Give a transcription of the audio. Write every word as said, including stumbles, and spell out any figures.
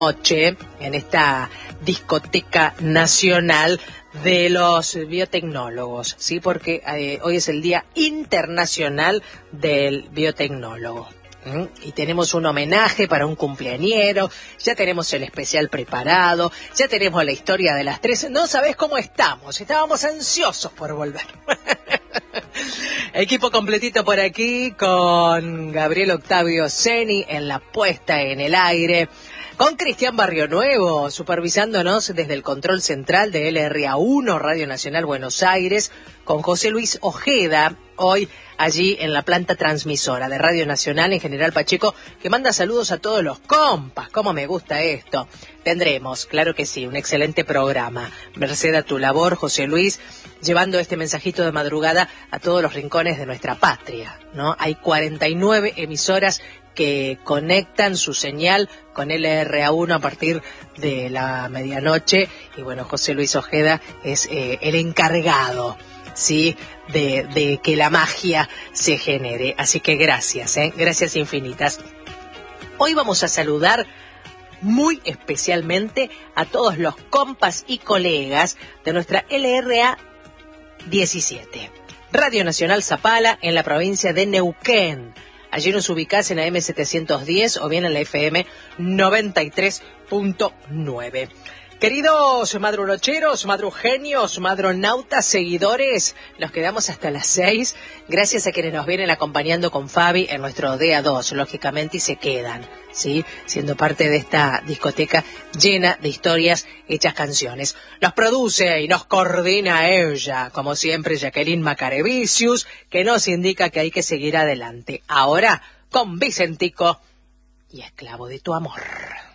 noche en esta discoteca nacional de los biotecnólogos, ¿sí? Porque eh, hoy es el Día Internacional del Biotecnólogo. ¿Mm? Y tenemos un homenaje para un cumpleañero, ya tenemos el especial preparado, ya tenemos la historia de las tres. No sabés cómo estamos, estábamos ansiosos por volver. Equipo completito por aquí con Gabriel Octavio Ceni en la puesta en el aire, con Cristian Barrio Nuevo supervisándonos desde el control central de L R A uno, Radio Nacional Buenos Aires, con José Luis Ojeda, hoy allí en la planta transmisora de Radio Nacional en General Pacheco, que manda saludos a todos los compas. Cómo me gusta esto. Tendremos, claro que sí, un excelente programa. Merced a tu labor, José Luis, llevando este mensajito de madrugada a todos los rincones de nuestra patria, ¿no? Hay cuarenta y nueve emisoras que conectan su señal con L R A uno a partir de la medianoche, y bueno, José Luis Ojeda es eh, el encargado, ¿sí?, de, de que la magia se genere. Así que gracias, ¿eh? Gracias infinitas. Hoy vamos a saludar muy especialmente a todos los compas y colegas de nuestra L R A diecisiete, Radio Nacional Zapala, en la provincia de Neuquén. Allí nos ubicás en A M setecientos diez o bien en la F M noventa y tres punto nueve. Queridos madrunocheros, madrugenios, madronautas, seguidores, nos quedamos hasta las seis, gracias a quienes nos vienen acompañando con Fabi en nuestro D A dos, lógicamente, y se quedan, ¿sí?, siendo parte de esta discoteca llena de historias hechas canciones. Nos produce y nos coordina ella, como siempre, Jacqueline Macarevicius, que nos indica que hay que seguir adelante. Ahora, con Vicentico y Esclavo de tu amor.